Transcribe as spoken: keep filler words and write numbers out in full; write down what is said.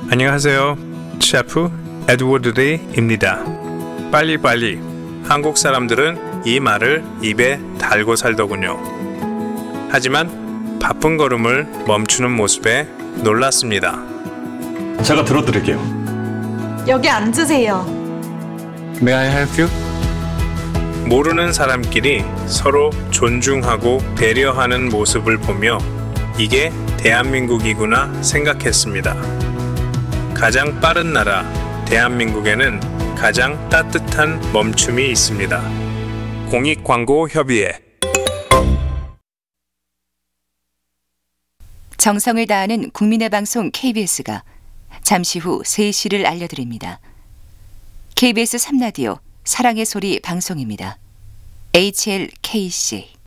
안녕하세요. 셰프 에드워드 리입니다. 빨리빨리. 한국 사람들은 이 말을 입에 달고 살더군요. 하지만 바쁜 걸음을 멈추는 모습에 놀랐습니다. 제가 들어드릴게요. 여기 앉으세요. May I help you? 모르는 사람끼리 서로 존중하고 배려하는 모습을 보며 이게 대한민국이구나 생각했습니다. 가장 빠른 나라 대한민국에는 가장 따뜻한 멈춤이 있습니다. 공익광고협의회. 정성을 다하는 국민의 방송 케이비에스가 잠시 후 세 시를 알려드립니다. 케이비에스 삼 라디오 사랑의 소리 방송입니다. 에이치엘케이씨